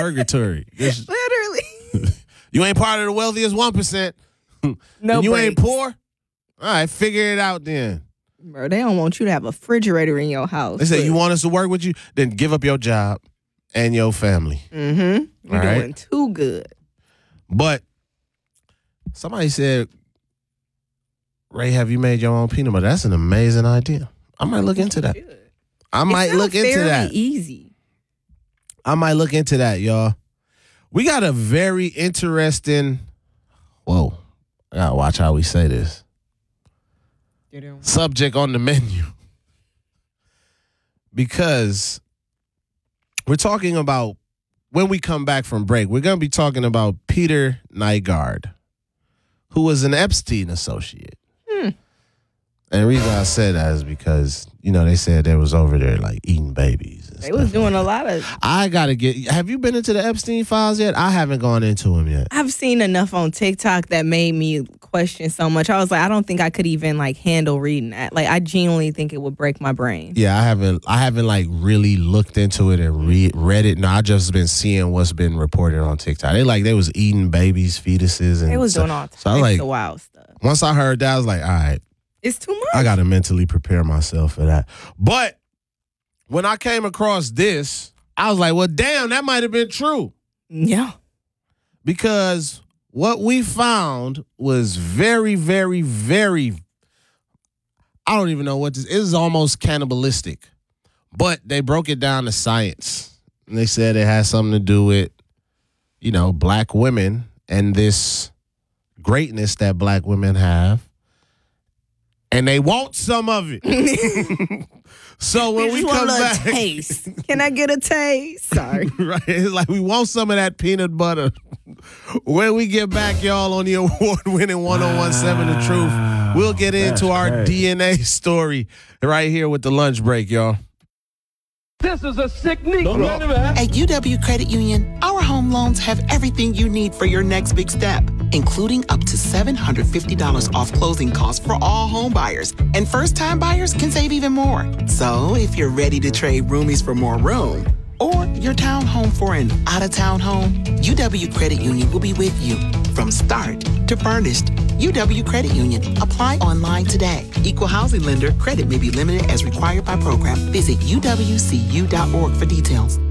purgatory. Literally. You ain't part of the wealthiest 1%. No, and you ain't poor? All right, figure it out then. Bro, they don't want you to have a refrigerator in your house. They say, you want us to work with you? Then give up your job and your family. Mm-hmm. You're All doing right? too good. But somebody said, Ray, have you made your own peanut butter? That's an amazing idea. I might look into that. I might look into that. Easy. I might look into that, y'all. We got a very interesting, whoa, I gotta watch how we say this, subject on the menu. Because we're talking about, when we come back from break, we're going to be talking about Peter Nygard, who was an Epstein associate. And the reason I said that is because, they said they was over there like eating babies. They was doing a lot of... I got to have you been into the Epstein files yet? I haven't gone into them yet. I've seen enough on TikTok that made me question so much. I was like, I don't think I could even handle reading that. I genuinely think it would break my brain. Yeah, I haven't really looked into it and read it. No, I just been seeing what's been reported on TikTok. They was eating babies, fetuses, and they was doing all types of wild stuff. Once I heard that, I was like, all right. It's too much. I got to mentally prepare myself for that. But when I came across this, I was like, well, damn, that might have been true. Yeah. Because what we found was very, very, very, I don't even know what this is. It is almost cannibalistic. But they broke it down to science. And they said it has something to do with, black women and this greatness that black women have. And they want some of it. So when we come back, taste. Can I get a taste? Sorry. Right. It's like we want some of that peanut butter. When we get back, y'all, on the award-winning 101.7 The Truth, we'll get into our DNA story right here with the lunch break, y'all. This is a sick Negro. At UW Credit Union, our home loans have everything you need for your next big step, including up to $750 off closing costs for all home buyers. And first-time buyers can save even more. So if you're ready to trade roomies for more room, or your townhome for an out-of-town home, UW Credit Union will be with you from start to furnished. UW Credit Union. Apply online today. Equal housing lender. Credit may be limited as required by program. Visit uwcu.org for details.